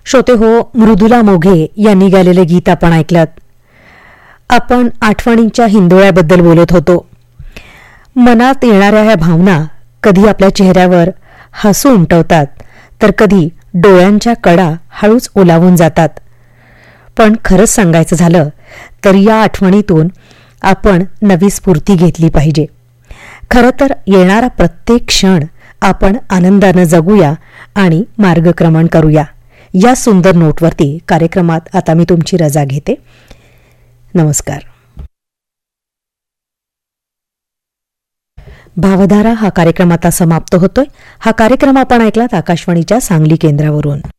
श्रोते हो, मृदुला मोघे यांनी गायलेले गीत आपण ऐकलं. आपण आठवणींच्या हिंदोळ्याबद्दल बोलत होतो. मनात येणाऱ्या ह्या भावना कधी आपल्या चेहऱ्यावर हसू उमटवतात तर कधी डोळ्यांच्या कडा हळूच ओलावून जातात. पण खरंच सांगायचं झालं तर या आठवणीतून आपण नवी स्फूर्ती घेतली पाहिजे. खरं तर येणारा प्रत्येक क्षण आपण आनंदानं जगूया आणि मार्गक्रमण करूया. या सुंदर नोटवरती कार्यक्रमात आता मी तुमची रजा घेते. नमस्कार. भावधारा हा कार्यक्रम आता समाप्त होतोय. हा कार्यक्रम आपण ऐकलात आकाशवाणीच्या सांगली केंद्रावरून.